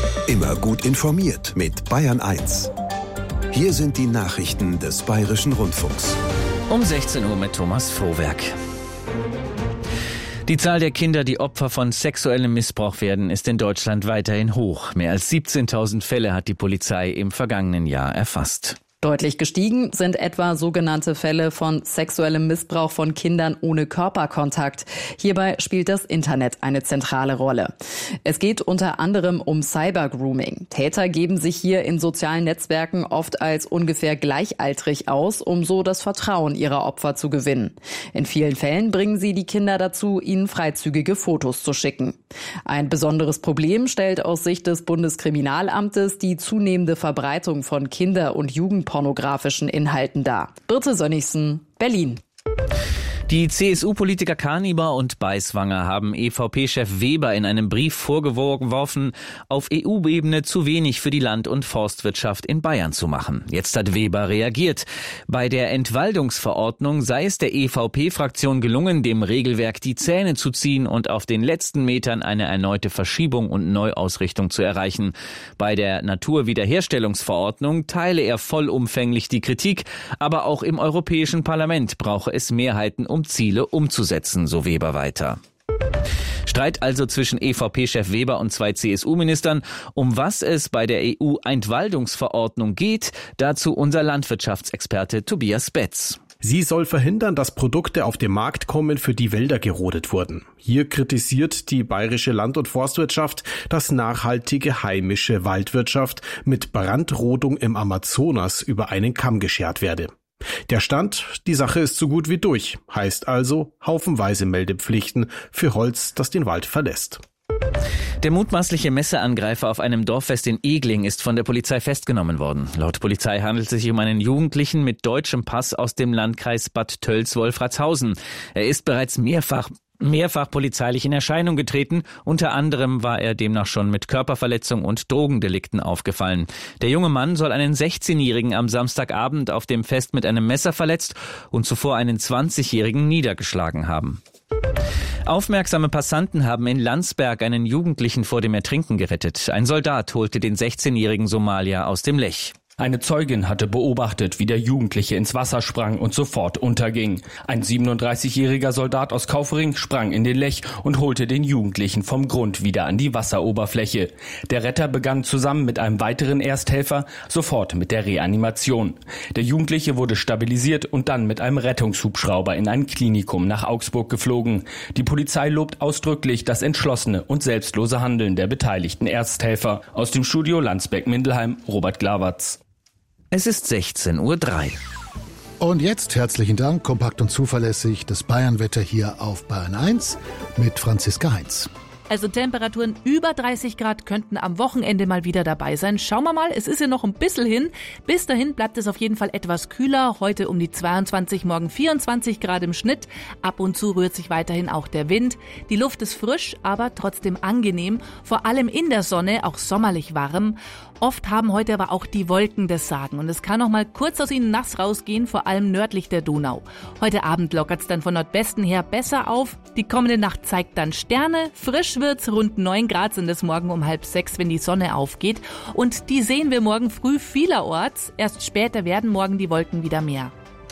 Immer gut informiert mit Bayern 1. Hier sind die Nachrichten des Bayerischen Rundfunks. Um 16 Uhr mit Thomas Frohwerk. Die Zahl der Kinder, die Opfer von sexuellem Missbrauch werden, ist in Deutschland weiterhin hoch. Mehr als 17.000 Fälle hat die Polizei im vergangenen Jahr erfasst. Deutlich gestiegen sind etwa sogenannte Fälle von sexuellem Missbrauch von Kindern ohne Körperkontakt. Hierbei spielt das Internet eine zentrale Rolle. Es geht unter anderem um Cybergrooming. Täter geben sich hier in sozialen Netzwerken oft als ungefähr gleichaltrig aus, um so das Vertrauen ihrer Opfer zu gewinnen. In vielen Fällen bringen sie die Kinder dazu, ihnen freizügige Fotos zu schicken. Ein besonderes Problem stellt aus Sicht des Bundeskriminalamtes die zunehmende Verbreitung von Kinder- und jugendpornografischen Inhalten dar. Birte Sönnigsen, Berlin. Die CSU-Politiker Karniber und Beiswanger haben EVP-Chef Weber in einem Brief vorgeworfen, auf EU-Ebene zu wenig für die Land- und Forstwirtschaft in Bayern zu machen. Jetzt hat Weber reagiert. Bei der Entwaldungsverordnung sei es der EVP-Fraktion gelungen, dem Regelwerk die Zähne zu ziehen und auf den letzten Metern eine erneute Verschiebung und Neuausrichtung zu erreichen. Bei der Naturwiederherstellungsverordnung teile er vollumfänglich die Kritik, aber auch im Europäischen Parlament brauche es Mehrheiten, um Ziele umzusetzen, so Weber weiter. Streit also zwischen EVP-Chef Weber und zwei CSU-Ministern. Um was es bei der EU-Entwaldungsverordnung geht, dazu unser Landwirtschaftsexperte Tobias Betz. Sie soll verhindern, dass Produkte auf den Markt kommen, für die Wälder gerodet wurden. Hier kritisiert die bayerische Land- und Forstwirtschaft, dass nachhaltige heimische Waldwirtschaft mit Brandrodung im Amazonas über einen Kamm geschert werde. Der Stand, die Sache ist so gut wie durch, heißt also haufenweise Meldepflichten für Holz, das den Wald verlässt. Der mutmaßliche Messerangreifer auf einem Dorffest in Egling ist von der Polizei festgenommen worden. Laut Polizei handelt es sich um einen Jugendlichen mit deutschem Pass aus dem Landkreis Bad Tölz-Wolfratshausen. Er ist bereits mehrfach polizeilich in Erscheinung getreten. Unter anderem war er demnach schon mit Körperverletzung und Drogendelikten aufgefallen. Der junge Mann soll einen 16-Jährigen am Samstagabend auf dem Fest mit einem Messer verletzt und zuvor einen 20-Jährigen niedergeschlagen haben. Aufmerksame Passanten haben in Landsberg einen Jugendlichen vor dem Ertrinken gerettet. Ein Soldat holte den 16-jährigen Somalier aus dem Lech. Eine Zeugin hatte beobachtet, wie der Jugendliche ins Wasser sprang und sofort unterging. Ein 37-jähriger Soldat aus Kaufering sprang in den Lech und holte den Jugendlichen vom Grund wieder an die Wasseroberfläche. Der Retter begann zusammen mit einem weiteren Ersthelfer sofort mit der Reanimation. Der Jugendliche wurde stabilisiert und dann mit einem Rettungshubschrauber in ein Klinikum nach Augsburg geflogen. Die Polizei lobt ausdrücklich das entschlossene und selbstlose Handeln der beteiligten Ersthelfer. Aus dem Studio Landsberg-Mindelheim, Robert Glawartz. Es ist 16:03 Uhr. Und jetzt herzlichen Dank, kompakt und zuverlässig, das Bayernwetter hier auf Bayern 1 mit Franziska Heinz. Also Temperaturen über 30 Grad könnten am Wochenende mal wieder dabei sein. Schauen wir mal, es ist ja noch ein bisschen hin. Bis dahin bleibt es auf jeden Fall etwas kühler. Heute um die 22, morgen 24 Grad im Schnitt. Ab und zu rührt sich weiterhin auch der Wind. Die Luft ist frisch, aber trotzdem angenehm. Vor allem in der Sonne, auch sommerlich warm. Oft haben heute aber auch die Wolken das Sagen. Und es kann auch mal kurz aus ihnen nass rausgehen, vor allem nördlich der Donau. Heute Abend lockert es dann von Nordwesten her besser auf. Die kommende Nacht zeigt dann Sterne. Frisch wird's, rund 9 Grad sind es morgen um 5:30, wenn die Sonne aufgeht. Und die sehen wir morgen früh vielerorts. Erst später werden morgen die Wolken wieder mehr.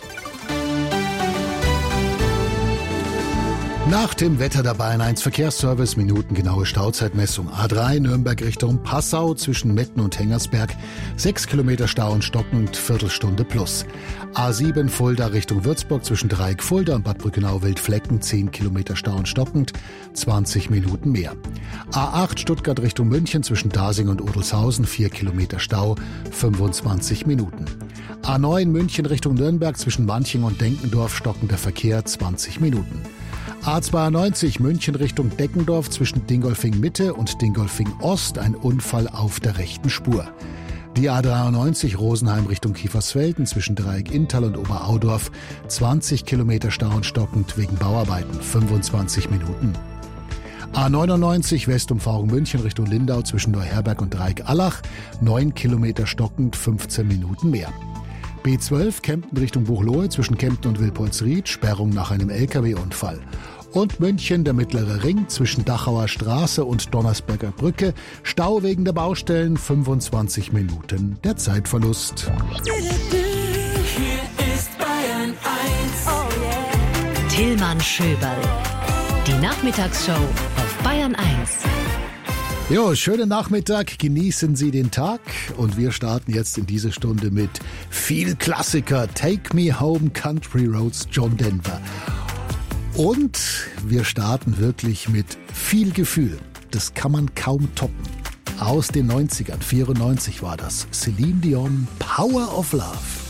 Nach dem Wetter der Bayern 1 Verkehrsservice, minutengenaue Stauzeitmessung. A3 Nürnberg Richtung Passau zwischen Metten und Hengersberg, 6 Kilometer Stau und stockend, Viertelstunde plus. A7 Fulda Richtung Würzburg zwischen Dreieck Fulda und Bad Brückenau-Wildflecken, 10 Kilometer Stau und stockend, 20 Minuten mehr. A8 Stuttgart Richtung München zwischen Dasing und Odelshausen, 4 Kilometer Stau, 25 Minuten. A9 München Richtung Nürnberg zwischen Manching und Denkendorf, stockender Verkehr, 20 Minuten. A92 München Richtung Deckendorf zwischen Dingolfing Mitte und Dingolfing Ost, ein Unfall auf der rechten Spur. Die A93 Rosenheim Richtung Kiefersfelden zwischen Dreieck Inntal und Oberaudorf, 20 Kilometer Stau und stockend wegen Bauarbeiten, 25 Minuten. A99 Westumfahrung München Richtung Lindau zwischen Neuherberg und Dreieck Allach, 9 Kilometer stockend, 15 Minuten mehr. B12 Kempten Richtung Buchloe zwischen Kempten und Wilpolsried, Sperrung nach einem LKW-Unfall. Und München, der Mittlere Ring zwischen Dachauer Straße und Donnersberger Brücke. Stau wegen der Baustellen, 25 Minuten der Zeitverlust. Hier ist Bayern 1. Oh yeah. Tillmann Schöberl. Die Nachmittagsshow auf Bayern 1. Jo, schönen Nachmittag, genießen Sie den Tag und wir starten jetzt in diese Stunde mit viel Klassiker. Take Me Home, Country Roads, John Denver. Und wir starten wirklich mit viel Gefühl. Das kann man kaum toppen. Aus den 90ern, 94 war das. Celine Dion, Power of Love.